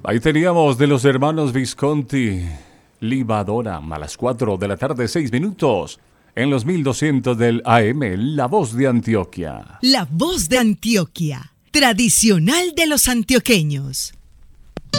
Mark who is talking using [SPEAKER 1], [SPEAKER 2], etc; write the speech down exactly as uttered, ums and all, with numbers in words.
[SPEAKER 1] Ahí teníamos de los hermanos Visconti, Libadora, a las cuatro de la tarde, seis minutos, en los mil doscientos del A M, La Voz de Antioquia.
[SPEAKER 2] La Voz de Antioquia, tradicional de los antioqueños.